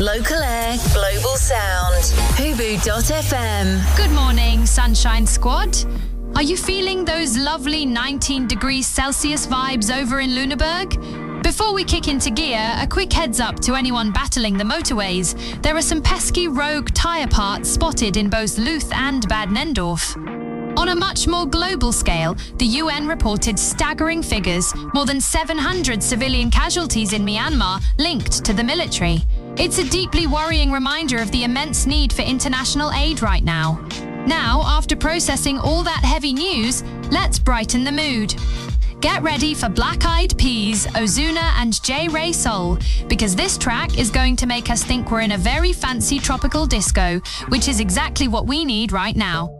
Local air, global sound. Hubu.fm. Good morning, Sunshine Squad. Are you feeling those lovely 19 degrees Celsius vibes over in Lüneburg? Before we kick into gear, a quick heads up to anyone battling the motorways. There are some pesky rogue tyre parts spotted in both Luth and Bad Nendorf. On a much more global scale, the UN reported staggering figures, more than 700 civilian casualties in Myanmar linked to the military. It's a deeply worrying reminder of the immense need for international aid right now. Now, after processing all that heavy news, let's brighten the mood. Get ready for Black Eyed Peas, Ozuna and J. Ray Soul, because this track is going to make us think we're in a very fancy tropical disco, which is exactly what we need right now.